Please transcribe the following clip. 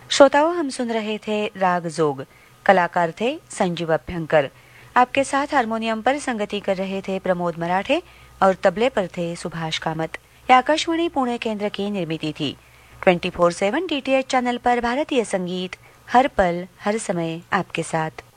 श्रोताओं, हम सुन रहे थे राग जोग। कलाकार थे संजीव अभ्यंकर। आपके साथ हारमोनियम पर संगति कर रहे थे प्रमोद मराठे और तबले पर थे सुभाष कामत। यह आकाशवाणी पुणे केंद्र की निर्मित थी। 24/7 DTH चैनल पर भारतीय संगीत हर पल हर समय आपके साथ।